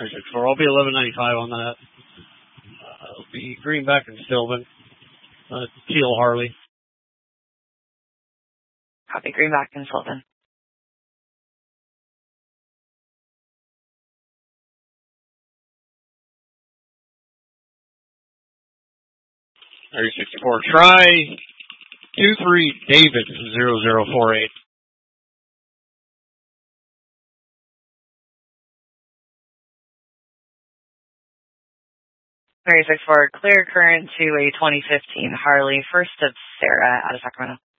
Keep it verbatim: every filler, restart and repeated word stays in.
six four. I'll be eleven ninety-five on that. Uh, it'll be Greenback and Sylvan. Uh, Teal Harley. Copy, Greenback and Sylvan. Area sixty-four, try two three David zero zero four eight. Area sixty-four, clear current to a twenty fifteen Harley, first of Sarah out of Sacramento.